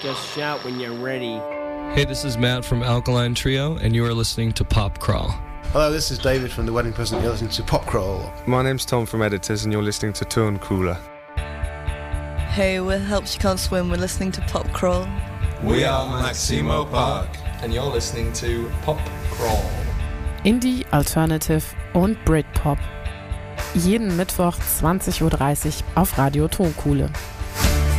Just shout when you're ready. Hey, this is Matt from Alkaline Trio, and you are listening to Pop Crawl. Hello, this is David from The Wedding Present. You're listening to Pop Crawl. My name's Tom from Editors, and you're listening to Tone Cooler. Hey, we're Helps You Can't Swim. We're listening to Pop Crawl. We are Maximo Park, and you're listening to Pop Crawl. Indie, Alternative und Britpop. Jeden Mittwoch 20:30 Uhr auf Radio Tonkuhle.